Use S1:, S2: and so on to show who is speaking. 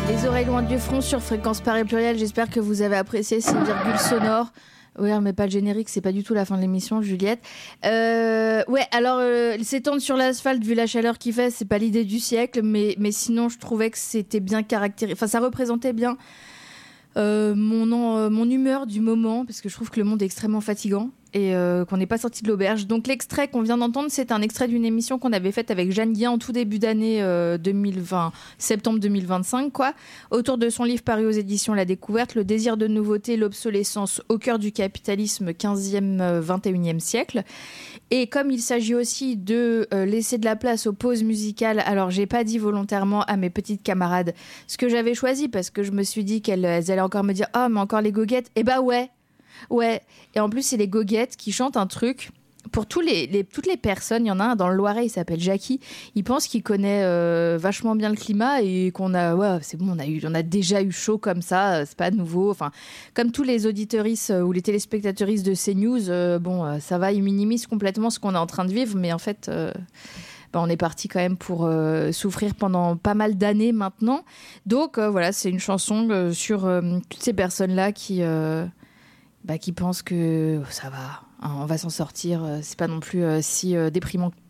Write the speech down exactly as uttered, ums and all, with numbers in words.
S1: Les oreilles loin du front sur Fréquence Paris Pluriel. J'espère que vous avez apprécié ces virgules sonores. Oui, mais pas le générique, c'est pas du tout la fin de l'émission, Juliette. Euh, ouais, alors euh, s'étendre sur l'asphalte vu la chaleur qu'il fait, c'est pas l'idée du siècle, mais mais sinon je trouvais que c'était bien caractérisé. Enfin, ça représentait bien euh, mon euh, mon humeur du moment, parce que je trouve que le monde est extrêmement fatigant et euh, qu'on n'est pas sorti de l'auberge. Donc l'extrait qu'on vient d'entendre, c'est un extrait d'une émission qu'on avait faite avec Jeanne Guien en tout début d'année euh, deux mille vingt, septembre deux mille vingt-cinq, quoi, autour de son livre paru aux éditions La Découverte, Le désir de nouveauté, l'obsolescence au cœur du capitalisme quinzième vingt et unième siècle. Et comme il s'agit aussi de euh, laisser de la place aux pauses musicales, alors j'ai pas dit volontairement à mes petites camarades ce que j'avais choisi, parce que je me suis dit qu'elles elles allaient encore me dire « Ah, mais encore les goguettes !» Eh bah ouais Ouais, et en plus, c'est les goguettes qui chantent un truc. Pour tous les, les, toutes les personnes, il y en a un dans le Loiret, il s'appelle Jackie. Il pense qu'il connaît euh, vachement bien le climat et qu'on a, ouais, c'est bon, on a eu, on a déjà eu chaud comme ça, c'est pas nouveau. Enfin, comme tous les auditeuristes euh, ou les téléspectateuristes de CNews, euh, bon, euh, ça va, ils minimisent complètement ce qu'on est en train de vivre, mais en fait, euh, bah, on est parti quand même pour euh, souffrir pendant pas mal d'années maintenant. Donc euh, voilà, c'est une chanson euh, sur euh, toutes ces personnes-là qui. Euh, Bah, qui pensent que ça va, hein, on va s'en sortir, euh, c'est pas non plus euh, si euh, déprimant